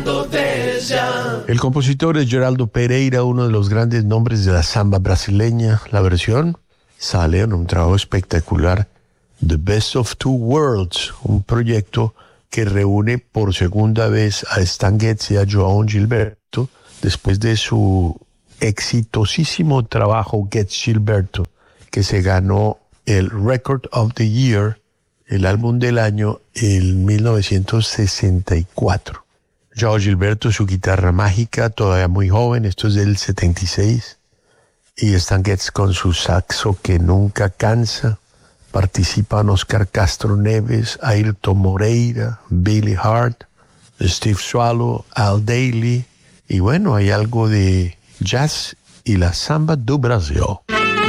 El compositor es Geraldo Pereira, uno de los grandes nombres de la samba brasileña. La versión sale en un trabajo espectacular, The Best of Two Worlds, un proyecto que reúne por segunda vez a Stan Getz y a João Gilberto después de su exitosísimo trabajo Getz Gilberto, que se ganó el Record of the Year, el álbum del año, en 1964. João Gilberto, su guitarra mágica, todavía muy joven, esto es del 76, y Stan Getz con su saxo que nunca cansa. Participan Oscar Castro Neves, Ayrton Moreira, Billy Hart, Steve Swallow, Al Daly, y bueno, hay algo de jazz y la samba do Brasil.